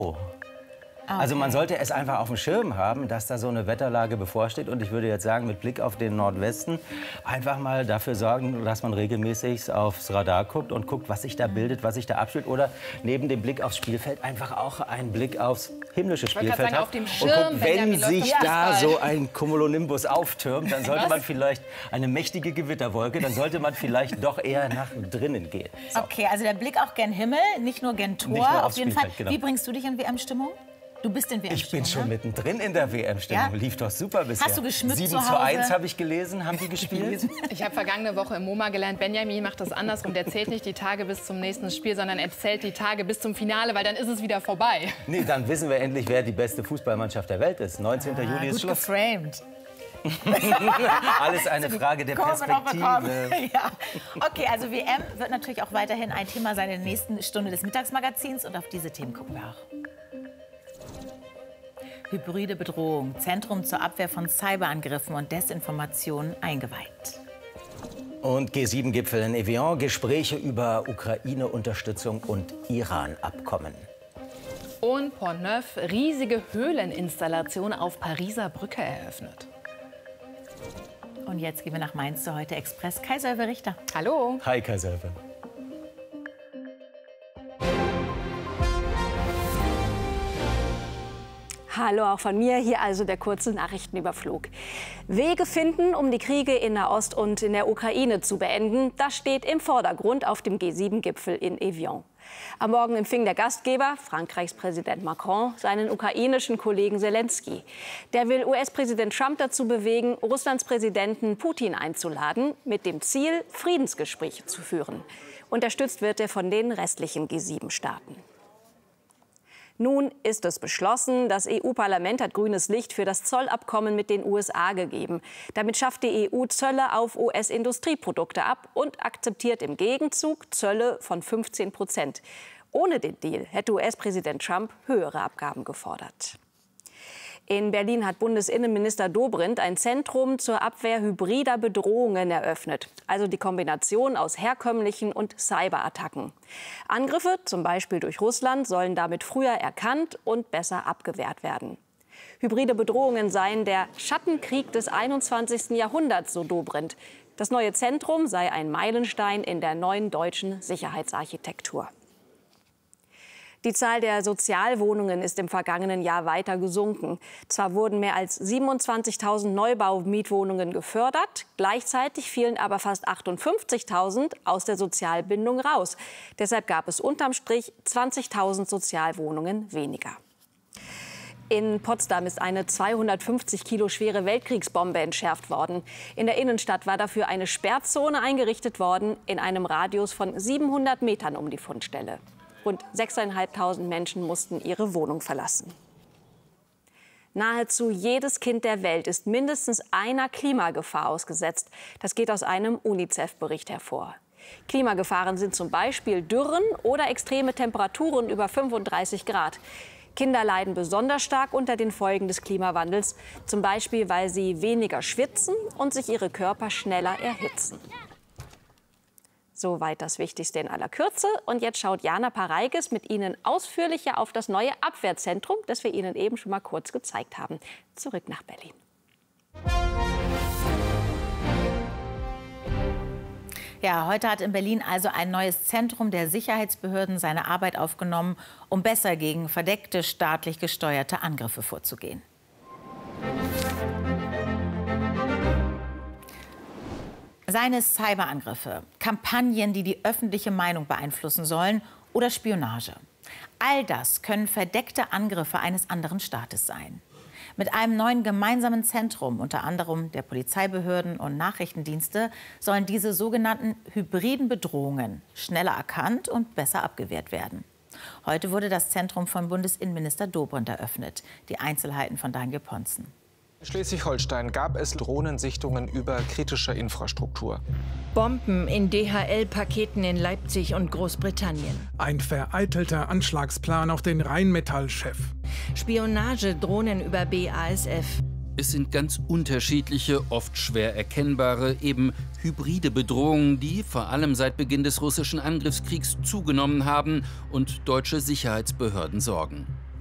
Also man sollte es einfach auf dem Schirm haben, dass da so eine Wetterlage bevorsteht. Und ich würde jetzt sagen, mit Blick auf den Nordwesten einfach mal dafür sorgen, dass man regelmäßig aufs Radar guckt und guckt, was sich da bildet, was sich da abspielt. Oder neben dem Blick aufs Spielfeld einfach auch einen Blick aufs himmlische Spielfeld hat. Und guckt, wenn sich da so ein Cumulonimbus auftürmt, dann sollte man vielleicht eine mächtige Gewitterwolke, dann sollte man vielleicht doch eher nach drinnen gehen. So. Okay, also der Blick auch gern Himmel, nicht nur gern Tor. Auf jeden Fall. Genau. Wie bringst du dich in WM-Stimmung? Du bist in WM-Stimmung. Ich bin schon mittendrin in der WM-Stimmung. Ja? Lief doch super bisher. Hast du geschmückt 7:1 habe ich gelesen, haben die gespielt? Ich habe vergangene Woche im MoMA gelernt, Benjamin macht das andersrum. Der zählt nicht die Tage bis zum nächsten Spiel, sondern er zählt die Tage bis zum Finale, weil dann ist es wieder vorbei. Nee, dann wissen wir endlich, wer die beste Fußballmannschaft der Welt ist. 19. Juli ist Schluss. Geframed. Alles eine Frage der Perspektive. Ja. Okay, also WM wird natürlich auch weiterhin ein Thema sein in der nächsten Stunde des Mittagsmagazins. Und auf diese Themen gucken wir auch. Hybride Bedrohung, Zentrum zur Abwehr von Cyberangriffen und Desinformation eingeweiht. Und G7-Gipfel in Evian, Gespräche über Ukraine-Unterstützung und Iran-Abkommen. Und Pont-Neuf, riesige Höhleninstallation auf Pariser Brücke eröffnet. Und jetzt gehen wir nach Mainz zu Heute Express. Kai Sölve-Richter. Hallo. Hi, Kai Sölve. Hallo auch von mir, hier also der kurze Nachrichtenüberflug. Wege finden, um die Kriege in Nahost und in der Ukraine zu beenden, das steht im Vordergrund auf dem G7-Gipfel in Evian. Am Morgen empfing der Gastgeber, Frankreichs Präsident Macron, seinen ukrainischen Kollegen Selenskyj. Der will US-Präsident Trump dazu bewegen, Russlands Präsidenten Putin einzuladen, mit dem Ziel, Friedensgespräche zu führen. Unterstützt wird er von den restlichen G7-Staaten. Nun ist es beschlossen, das EU-Parlament hat grünes Licht für das Zollabkommen mit den USA gegeben. Damit schafft die EU Zölle auf US-Industrieprodukte ab und akzeptiert im Gegenzug Zölle von 15%. Ohne den Deal hätte US-Präsident Trump höhere Abgaben gefordert. In Berlin hat Bundesinnenminister Dobrindt ein Zentrum zur Abwehr hybrider Bedrohungen eröffnet. Also die Kombination aus herkömmlichen und Cyberattacken. Angriffe, zum Beispiel durch Russland, sollen damit früher erkannt und besser abgewehrt werden. Hybride Bedrohungen seien der Schattenkrieg des 21. Jahrhunderts, so Dobrindt. Das neue Zentrum sei ein Meilenstein in der neuen deutschen Sicherheitsarchitektur. Die Zahl der Sozialwohnungen ist im vergangenen Jahr weiter gesunken. Zwar wurden mehr als 27.000 Neubau-Mietwohnungen gefördert, gleichzeitig fielen aber fast 58.000 aus der Sozialbindung raus. Deshalb gab es unterm Strich 20.000 Sozialwohnungen weniger. In Potsdam ist eine 250 Kilo schwere Weltkriegsbombe entschärft worden. In der Innenstadt war dafür eine Sperrzone eingerichtet worden, in einem Radius von 700 Metern um die Fundstelle. Rund 6.500 Menschen mussten ihre Wohnung verlassen. Nahezu jedes Kind der Welt ist mindestens einer Klimagefahr ausgesetzt. Das geht aus einem UNICEF-Bericht hervor. Klimagefahren sind zum Beispiel Dürren oder extreme Temperaturen über 35 Grad. Kinder leiden besonders stark unter den Folgen des Klimawandels, zum Beispiel weil sie weniger schwitzen und sich ihre Körper schneller erhitzen. Soweit das Wichtigste in aller Kürze. Und jetzt schaut Jana Pareikes mit Ihnen ausführlicher auf das neue Abwehrzentrum, das wir Ihnen eben schon mal kurz gezeigt haben. Zurück nach Berlin. Ja, heute hat in Berlin also ein neues Zentrum der Sicherheitsbehörden seine Arbeit aufgenommen, um besser gegen verdeckte, staatlich gesteuerte Angriffe vorzugehen. Seien es Cyberangriffe, Kampagnen, die die öffentliche Meinung beeinflussen sollen, oder Spionage. All das können verdeckte Angriffe eines anderen Staates sein. Mit einem neuen gemeinsamen Zentrum, unter anderem der Polizeibehörden und Nachrichtendienste, sollen diese sogenannten hybriden Bedrohungen schneller erkannt und besser abgewehrt werden. Heute wurde das Zentrum von Bundesinnenminister Dobrindt eröffnet. Die Einzelheiten von Daniel Ponzen. In Schleswig-Holstein gab es Drohnensichtungen über kritische Infrastruktur. Bomben in DHL-Paketen in Leipzig und Großbritannien. Ein vereitelter Anschlagsplan auf den Rheinmetall-Chef. Spionagedrohnen über BASF. Es sind ganz unterschiedliche, oft schwer erkennbare, eben hybride Bedrohungen, die vor allem seit Beginn des russischen Angriffskriegs zugenommen haben und deutsche Sicherheitsbehörden sorgen.